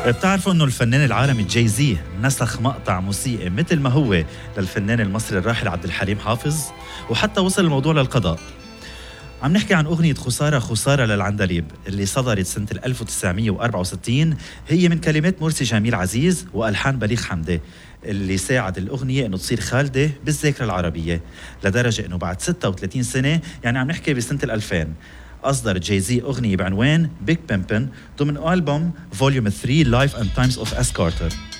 بتعرفوا انه الفنان العالمي جاي زي نسخ مقطع موسيقي مثل ما هو للفنان المصري الراحل عبد الحليم حافظ، وحتى وصل الموضوع للقضاء. عم نحكي عن أغنية خسارة خسارة للعندليب اللي صدرت سنة 1964. هي من كلمات مرسي جميل عزيز وألحان بليغ حمدي، اللي ساعد الأغنية إنه تصير خالدة بالذاكرة العربية، لدرجة إنه بعد 36 سنة، يعني عم نحكي بسنة 2000، أصدر جاي زي أغنية بعنوان بيج بيمبن ضمن ألبوم فوليوم 3 Life and Times of S. Carter.